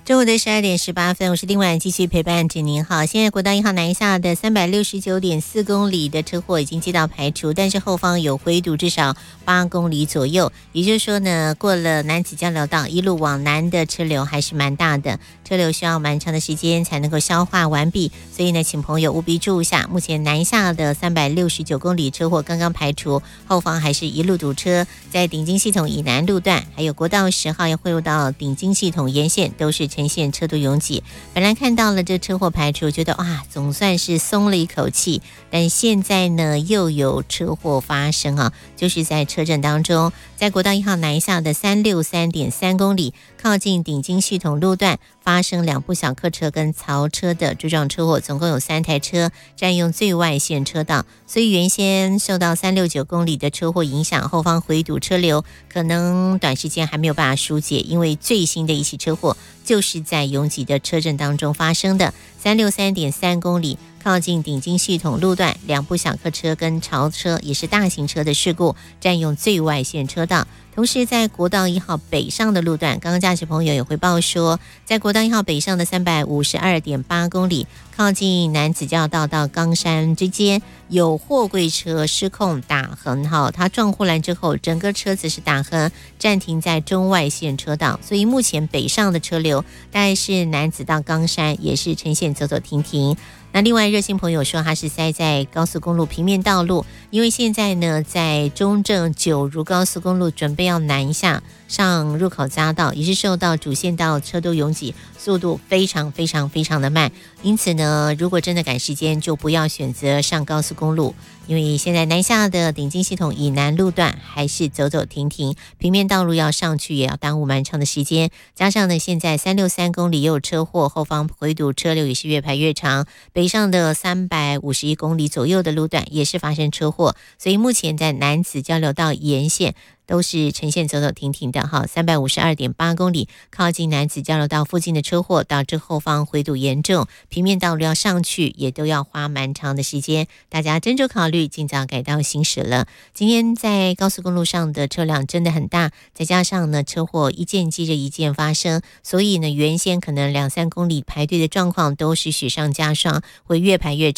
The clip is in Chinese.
中午的12:18，我是丁婉，继续陪伴着您。好，现在国道1号南下的369.4公里的车祸已经接到排除，但是后方有回堵至少8公里左右，也就是说呢，过了楠梓交流道一路往南的车流还是蛮大的，车流需要蛮长的时间才能够消化完毕，所以呢，请朋友务必注意一下。目前南下的369公里车祸刚刚排除，后方还是一路堵车，在顶金系统以南路段，还有国道10号要汇入到顶金系统沿线都是呈现车多拥挤。本来看到了这车祸排除，觉得哇，总算是松了一口气，但现在呢又有车祸发生啊，就是在车阵当中，在国道1号南下的363.3公里，靠近顶金系统路段发生2部小客车跟槽车的追撞车祸，总共有3台车占用最外线车道，所以原先受到369公里的车祸影响，后方回堵车流可能短时间还没有办法疏解，因为最新的一起车祸就是在拥挤的车阵当中发生的。363.3公里靠近顶金系统路段，2部小客车跟槽车也是大型车的事故，占用最外线车道。同时在国道1号北上的路段，刚刚驾驶朋友也回报说，在国道1号北上的352.8公里，靠近楠梓交流道到冈山之间，有货柜车失控打横，它撞护栏之后，整个车子是打横暂停在中外线车道，所以目前北上的车流大概是楠梓到冈山也是呈现走走停停。那另外热心朋友说他是塞在高速公路平面道路，因为现在呢在中正九如高速公路准备要南下上入口匝道，也是受到主线道车多拥挤，速度非常的慢，因此呢如果真的赶时间就不要选择上高速公路，因为现在南下的顶金系统以南路段还是走走停停，平面道路要上去也要耽误蛮长的时间，加上呢现在363公里也有车祸，后方回堵车流也是越排越长，北上的351公里左右的路段也是发生车祸，所以目前在楠梓交流道沿线都是呈现走走停停的哈。352.8公里靠近楠梓交流道附近的车祸，导致后方回堵严重，平面道路要上去也都要花蛮长的时间，大家斟酌考虑，尽早改道行驶了。今天在高速公路上的车辆真的很大，再加上呢车祸一件接着一件发生，所以呢原先可能2-3公里排队的状况都是雪上加霜，会越排越长。